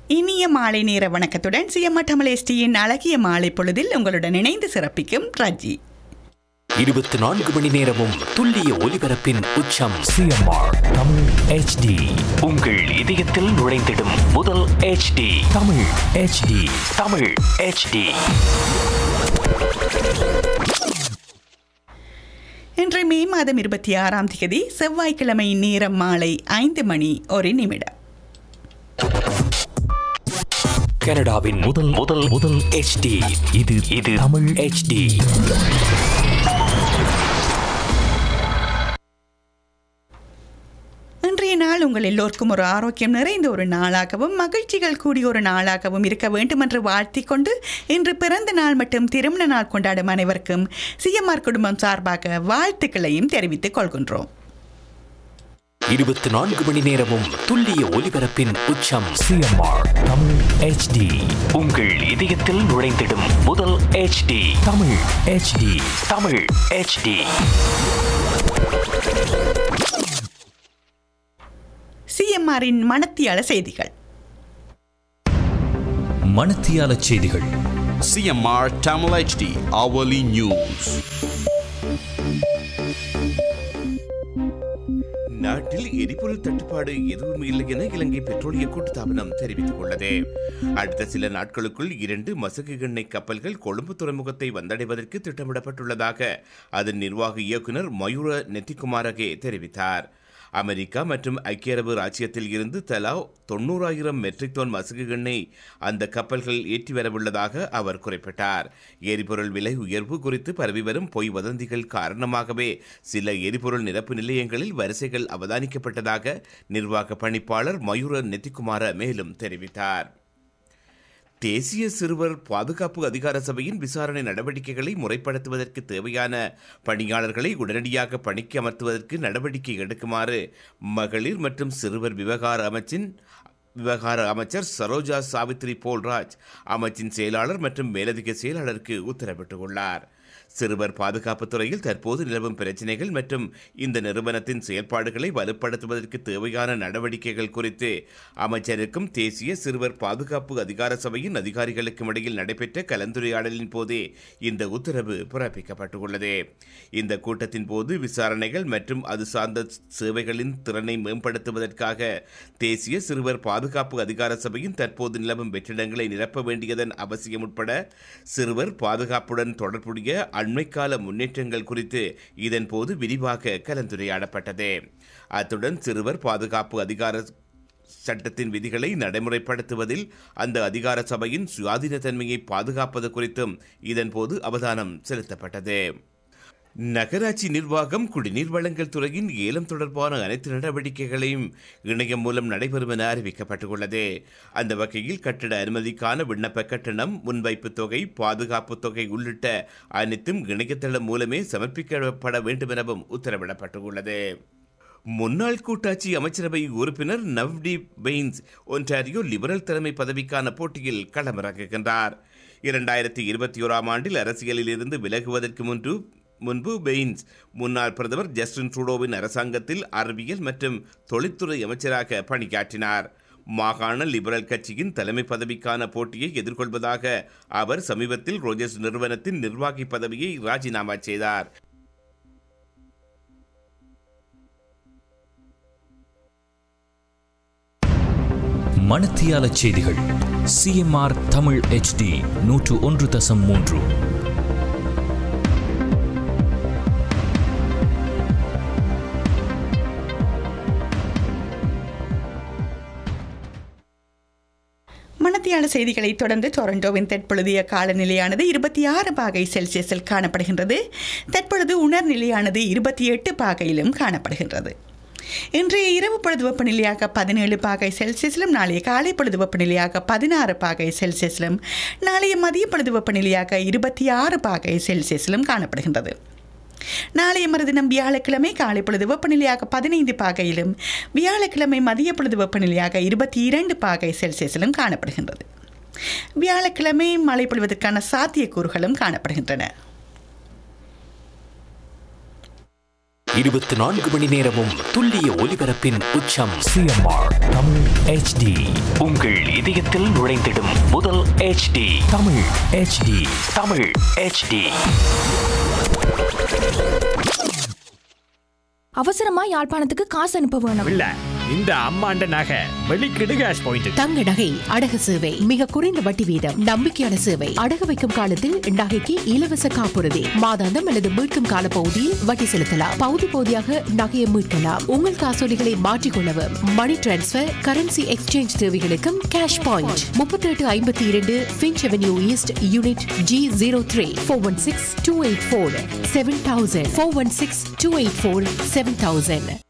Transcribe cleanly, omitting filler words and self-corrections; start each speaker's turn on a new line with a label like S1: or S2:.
S1: இனிய மாலை நேர வணக்கத்துடன் சிஎம்ஆர் தமிழ் எஸ்டியின் அழகிய மாலை பொழுதில் உங்களுடன் இணைந்து சிறப்பிக்கும் ரஜி.
S2: 24 மணி நேரமும் துல்லிய ஒலிபரப்பின் உச்சம்
S3: சிஎம்ஆர் தமிழ் HD.
S2: உங்கள் இதயத்தில் நுழைந்திடும் முதல் HD
S3: Tamil HD.
S2: Tamil HD.
S1: இன்று மே மாதம் 26ஆம் தேதி செவ்வாய்க்கிழமை நேரம் மாலை 5:01.
S2: கனடாவின் முதல் HD.
S3: இது தமிழ்
S2: HD.
S1: இன்றைய நாள் உங்கள் எல்லோருக்கும் ஒரு ஆரோக்கியம் நிறைந்த ஒரு நாளாகவும் மகிழ்ச்சிகள் கூடிய ஒரு நாளாகவும் இருக்க வேண்டும் என்று வாழ்த்திக் கொண்டு இன்று பிறந்த நாள் மற்றும் திருமண நாள் கொண்டாடும் அனைவருக்கும் சிஎம்ஆர் குடும்பம் சார்பாக வாழ்த்துக்களையும் தெரிவித்துக் கொள்கின்றோம்.
S2: 24 மணி நேரமும் துல்லிய ஒலிபரப்பின் உச்சம்
S3: சிஎம்ஆர் தமிழ் HD.
S2: உங்கள் இதயத்தில் நுழைந்திடும் முதல் HD
S3: Tamil HD.
S2: Tamil HD.
S1: சிஎம்ஆரின் மணத்தியால செய்திகள்.
S3: மணத்தியால செய்திகள்.
S4: CMR Tamil HD Hourly News. நாட்டில் எரிபொருள் தட்டுப்பாடு எதுவும் இல்லை என இலங்கை பெட்ரோலிய கூட்டுத்தாபனம் தெரிவித்துக் உள்ளது. அடுத்த சில நாட்களுக்குள் 2 மசகு எண்ணெய் கப்பல்கள் கொழும்பு துறைமுகத்தை வந்தடைவதற்கு திட்டமிடப்பட்டுள்ளதாக அதன் நிர்வாக இயக்குநர் மயூர நெத்திகுமாரகே தெரிவித்தார். அமெரிக்கா மற்றும் ஐக்கிய அரபு ராச்சியத்தில் இருந்து தலா 90,000 மெட்ரிக் டன் மசகு எண்ணெய் அந்த கப்பல்கள் ஏற்றி வரவுள்ளதாக அவர் குறிப்பிட்டார். எரிபொருள் விலை உயர்வு குறித்து பரவி வரும் பொய் வதந்திகள் காரணமாகவே சில எரிபொருள் நிரப்பு நிலையங்களில் வரிசைகள் அவதானிக்கப்பட்டதாக நிர்வாக பணிப்பாளர் மயூர நெத்திகுமார மேலும் தெரிவித்தார். தேசிய சிறுவர் பாதுகாப்பு அதிகார சபையின் விசாரணை நடவடிக்கைகளை முறைப்படுத்துவதற்கு தேவையான பணியாளர்களை உடனடியாக பணிக்கு அமர்த்துவதற்கு நடவடிக்கை எடுக்குமாறு மகளிர் மற்றும் சிறுவர் விவகார அமைச்சர் சரோஜா சாவித்ரி போல்ராஜ் அமைச்சின் செயலாளர் மற்றும் மேலதிக செயலாளருக்கு உத்தரவிட்டுள்ளார். சிறுவர் பாதுகாப்பு துறையில் தற்போது நிலவும் பிரச்சினைகள் மற்றும் இந்த நிறுவனத்தின் செயல்பாடுகளை வலுப்படுத்துவதற்கு தேவையான நடவடிக்கைகள் குறித்து அமைச்சருக்கும் தேசிய சிறுவர் பாதுகாப்பு அதிகார சபையின் அதிகாரிகளுக்கும் இடையில் நடைபெற்ற கலந்துரையாடலின் போதே இந்த உத்தரவு பிறப்பிக்கப்பட்டுள்ளது. இந்த கூட்டத்தின் போது விசாரணைகள் மற்றும் அது சார்ந்த சேவைகளின் திறனை மேம்படுத்துவதற்காக தேசிய சிறுவர் பாதுகாப்பு அதிகார சபையின் தற்போது நிலவும் வெற்றிடங்களை நிரப்ப வேண்டியதன் அவசியம் உட்பட சிறுவர் பாதுகாப்புடன் தொடர்புடைய அண்மைக்கால முன்னேற்றங்கள் குறித்து இதன் போது விரிவாக கலந்துரையாடப்பட்டது. அத்துடன் சிறுவர் பாதுகாப்பு அதிகார சட்டத்தின் விதிகளை நடைமுறைப்படுத்துவதில் அந்த அதிகார சபையின் சுயாதீனத்தன்மையை பாதுகாப்பது குறித்தும் இதன் போது அவதானம் செலுத்தப்பட்டது. நகராட்சி நிர்வாகம் குடிநீர் வழங்கல் துறையின் ஏலம் தொடர்பான அனைத்து நடவடிக்கைகளையும் இணையம் மூலம் நடைபெறும் என அறிவிக்கப்பட்டுள்ளது. அந்த வகையில் கட்டட அனுமதிக்கான விண்ணப்ப கட்டணம், முன்வைப்பு தொகை, பாதுகாப்பு தொகை உள்ளிட்ட அனைத்தும் இணையதளம் மூலமே சமர்ப்பிக்கப்பட வேண்டும் எனவும் உத்தரவிடப்பட்டுள்ளது. முன்னாள் கூட்டாட்சி அமைச்சரவை உறுப்பினர் நவ்தீப் பெய்ன்ஸ் ஒன்டாரியோ லிபரல் தலைமை பதவிக்கான போட்டியில் களமிறங்குகின்றார். 2021ஆம் ஆண்டில் அரசியலில் இருந்து விலகுவதற்கு முன்பு பெய்ன்ஸ் முன்னாள் பிரதமர் ஜஸ்டின் ட்ரூடோவின் அரசாங்கத்தில் அறிவியல் மற்றும் தொழில்துறை அமைச்சராக பணியாற்றினார். மாகாண லிபரல் கட்சியின் தலைமை பதவிக்கான போட்டியை எதிர்கொள்வதாக அவர் சமீபத்தில் ரோஜர்ஸ் நிறுவனத்தின் நிர்வாகி பதவியை ராஜினாமா செய்தார்.
S3: மணத்தியால செய்திகள். CMR Tamil HD 101.3.
S1: மணத்தியால செய்திகளை தொடர்ந்து டொரண்டோவின் தற்பொழுதைய காலநிலையானது 26 பாகை செல்சியஸில் காணப்படுகின்றது. தற்பொழுது உணர்நிலையானது 28 பாகையிலும் காணப்படுகின்றது. இன்றைய இரவு பொழுது வெப்பநிலையாக 17 பாகை செல்சியஸிலும், நாளைய காலை பொழுது வெப்பநிலையாக 16 பாகை செல்சியஸிலும், நாளைய மதிய பொழுது வெப்பநிலையாக 26 பாகை செல்சியஸிலும் காணப்படுகின்றது. நாளைய மறுதினம் வியாழக்கிழமை காலை பொழுது வெப்பநிலையாக 15 பாகையிலும், வியாழக்கிழமை மதிய பொழுது வெப்பநிலையாக 22 பாகை செல்சியஸிலும் காணப்படுகின்றது. வியாழக்கிழமை மழை பொழிவதற்கான சாத்தியக்கூறுகளும் காணப்படுகின்றன.
S2: 24 மணி நேரமும் துல்லிய ஒலிபரப்பின் உச்சம்.
S3: CMR Tamil HD.
S2: உங்கள் இதயத்தில் நுழைந்திடும் முதல் HD.
S3: Tamil HD.
S2: Tamil HD.
S5: அவசரமா யாழ்ப்பாணத்துக்கு காசு அனுப்ப வேணும்.
S6: இல்ல இந்த அம்மாண்ட நகை வெளிக்கிடு கேஷ் பாயிண்ட்.
S7: தங்க நகை அடகு சேவை மிக குறைந்த வட்டி வீதம், நம்பிக்கையான சேவை. அடகு வைக்கும் காலத்தில் நகைக்கு இலவச காப்புறுதி, மாதாந்தம் அல்லது மீட்கும் கால பகுதியில் வட்டி செலுத்தலாம். பகுதி பகுதியாக நகையை மீட்கலாம். உங்கள் காசோலைகளை மாற்றிக்கொள்ளவும், மணி டிரான்ஸ்பர், கரன்சி எக்ஸ்சேஞ்ச் தேவைகளுக்கும் cash point. 3852 Finch avenue east, unit G03. 416-284-7000. 416-284-7000.